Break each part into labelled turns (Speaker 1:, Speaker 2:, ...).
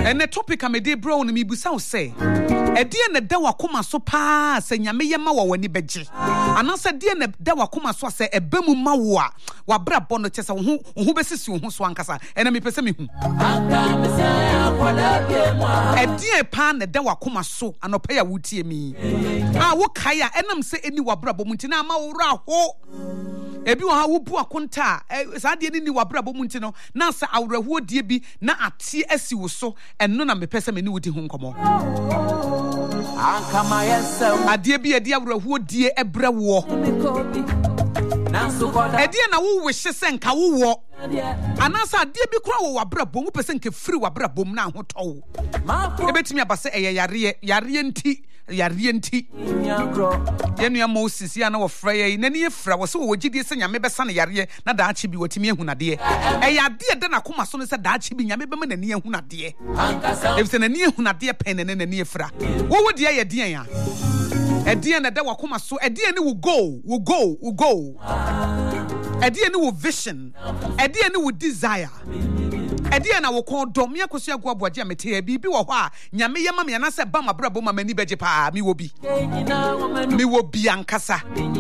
Speaker 1: And the topic I'm a day bro me busa say. A dear na da wakoma so pa se nyame ye ma wani beje. Anansa dear na da wakoma so say ebemu ma wo a wa bra bono chesa ho besisi ho so ankasa. Ena me pese me hu. A dear pa na da wakoma so anopa ya wutie mi. Ah wo kaya enam se eni wa bra bomu ntina ma wo ra ho. Ebi wo ha wo bu akonta sa de ni wa bra bomu ntino na sa awrahuo die bi na ate asi wo so eno na me pese me ni wodi ho nkomo. Adie bi edi awrahuo die ebra wo edie na wo wehye se nka wo anasa adie bi kura wo wabra bom pese nke firi wabra bom na ho towo ebetimi abase yare nti yenu Moses ya na wo fra ye na ne fra wo se wo gidie se nyame besa na yare na daachi bi watimi ehunade eyade de na koma so ne se daachi bi nyame bema na ne ehunade ebise na ne ehunade pen ne na ne fra wo wo de ye de ya edie na da wakoma so edie ne wo go edie ne wo vision edie ne wo desire edie na wo kon dom me akoso agu aboaje amete bibi wo ho a nyame ye ma me na se ba mabrabo ma mani beje pa mi wo bi ankasa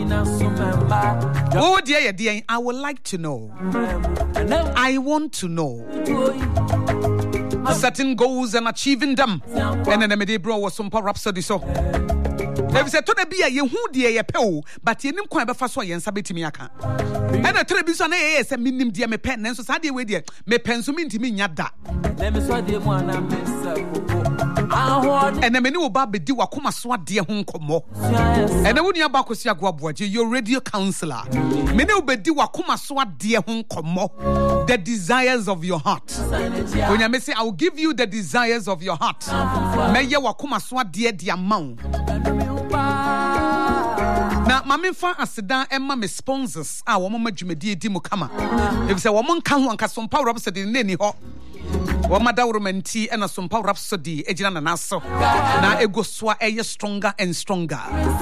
Speaker 1: wo de ye de I would like to know, I want to know certain goals and achieving them. And then me dey bro was some rhapsody so if say to na bia ye hu de ye pe o but yenim kwan be fa so ye nsa betimi aka and na tire bi so na ye say minim de me pen nenso sa de we de me pen so mintimi nya da let me so de mu ana mesa koko and na me ni wo ba be di wakoma so ade ho nkomo and na woni aba kosi agwa boaje your radio counselor me ni wo be di wakoma so ade ho nkomo the desires of your heart onya me say I will give you the desires of your heart me ye wakoma so ade de amount. Na mama fa aseda emma me sponsors a wo mama dwumadi edi mu kama if say wo nka ho anka Sompa Rhapsody ne ni ho wo mada romanti na Sompa Rhapsody ejina na naso na ego soa eye stronger and stronger.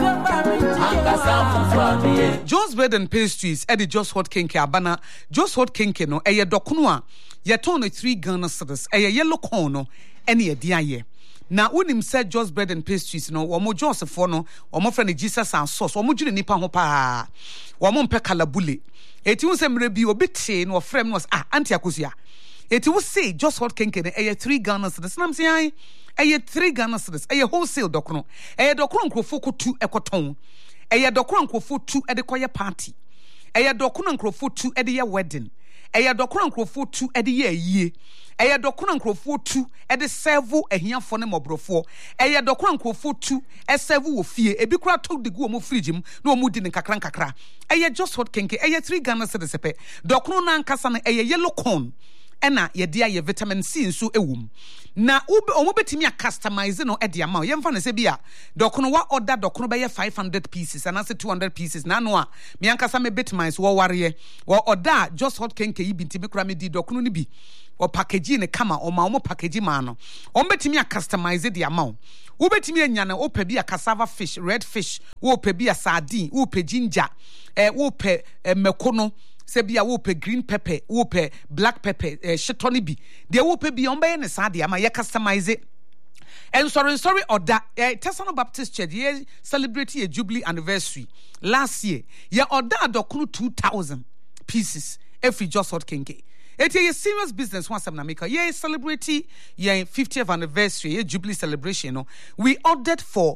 Speaker 1: Joe's Bread and Pastries Eddie Just Hot Kinky abana Just Hot Kinky no eye dokono a ye ton 3 Ghana cedis eye yellow corn no ene ye dia ye. Na unim said Joe's Bread and Pastries no womo Joseph no womo friend Jesus and sauce womo dwene nipa ho pa womo mpe kalabule eti wo semre bi obete no frem no anti akosia eti wo say Just Hot Kinky no 3 Ghana cedis nam say ai 3 Ghana cedis wholesale dokono dokono nkrofo ko 2 ekoton dokono nkrofo 2 de koye party dokono nkrofo 2 de ye wedding dokono nkrofo 2 de ye ayie dokono nkrofo 2 de serve ahiafo ne mobrofo dokono nkrofo 2 serve wo fie ebi kura to de gu o fridge mu na o mu di ne kakra Just Hot Kinky 3 Ghana cedis pe dokono na nkasa na yellow corn ena ye dia ye vitamin C nso ewum na omo betimi a customize no e dia ma ye mfa ne se bia dokono wa order dokono be ye 500 pieces and ase 200 pieces na no a me ankasa me betimize wo ware wo order Just Hot Kinky yi binti me kura me di dokono ni bi o package ne kama o ma o package ma no o betimi a customize dia ma wo betimi anya na o pa bi a cassava fish red fish wo pa bi a sardine wo pa ginger wo pa mekono se bia wo pe green pepper wo pe black pepper shitoni bi de wo pe bi on be ne sa de ama ye customize and sorry order Tesano Baptist Church ye celebrate a jubilee anniversary last year ye order adokunu 2000 pieces every Just Hot Kinky. It's a serious business once I'm make ye celebrate ye 50th anniversary ye jubilee celebration no we ordered for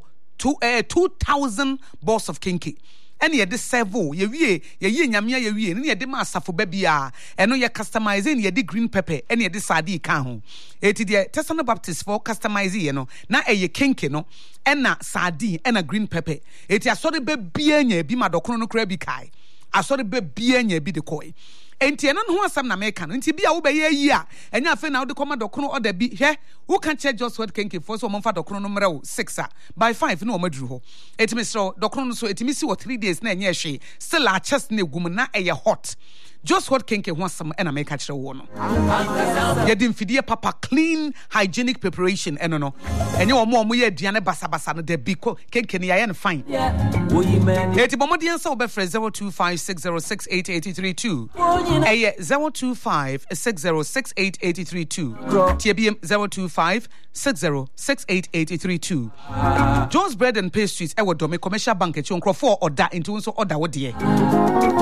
Speaker 1: 2000 balls of kinky. Any ye de servo ye nyamia ye wie ne ye de ma asafo ba bia eno ye customize ne ye de green pepper ene ye de sardine kan ho eti de Tesano Baptist for customize ye no na eye kinky no ena sardine ena green pepper eti asori be bia nya bi ma dokono no kra bi kai asori be bia nya bi de koi enti eno ho asam na meka no enti bia wo be ye yi a enya afa na wo de koma dokono order bi hwe wo kan che Just Hot Kinky for so mo mfa dokono no mra wo 6 a by 5 na o maduru ho eti misro dokono no so eti misi wo 3 days na enye hwe still a chest na egum na eye hot Just what kenke ho asem and America kire wo no. Ye di mfidie papa clean hygienic preparation eno no. Enye omo ye aduane basa no de bi ko kenke ne ya no fine. Eti bomodi ensa wo be frɛ 0256068832. 0256068832. TBM 0256068832. Jones Bread and Pastries ewo Dome Commercial Bank echi onkro for order into so order wo de.